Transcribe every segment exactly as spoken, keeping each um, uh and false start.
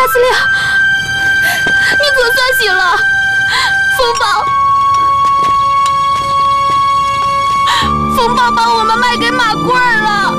司令，你可算醒了，风宝，风宝把我们卖给马贵儿了。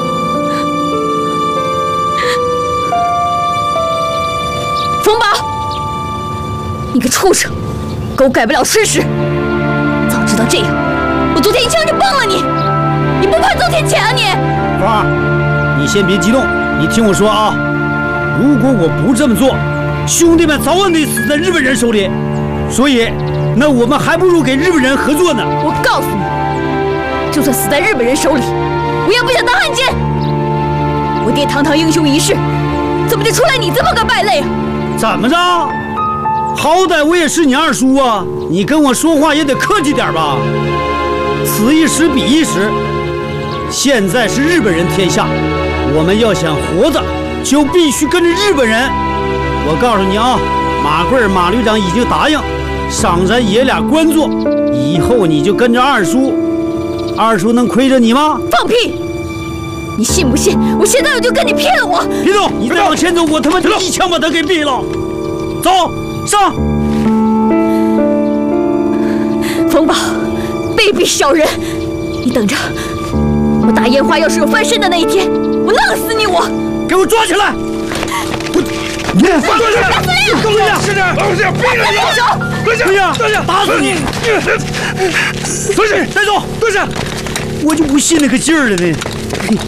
风宝，你个畜生，狗改不了吃屎！早知道这样，我昨天一枪就崩了你！你不怕遭天谴啊你！ 凤儿，你先别激动，你听我说啊，如果我不这么做，兄弟们早晚得死在日本人手里，所以，那我们还不如给日本人合作呢。 我告诉你，就算死在日本人手里，我也不想当汉奸。我爹堂堂英雄一世，怎么就出来你这么个败类啊？ 怎么着？好歹我也是你二叔啊，你跟我说话也得客气点吧。此一时彼一时，现在是日本人天下，我们要想活着，就必须跟着日本人。我告诉你啊，马贵马旅长已经答应赏咱爷俩官做，以后你就跟着二叔，二叔能亏着你吗？ 放屁！你信不信？我现在我就跟你拼了我！ 别动！你再往前走，我他妈就一枪把他给毙了。走上！ 冯宝，卑鄙小人！你等着，我大烟花要是有翻身的那一天，我弄死你！我给我抓起来！我，你放下！ 大司令， 蹲下！ 是的，放下！闭着住手！ 蹲下！ 蹲下！ 蹲下！ 打死你！ 蹲下！ 带走！ 蹲下！ 我就不信那个劲儿了呢。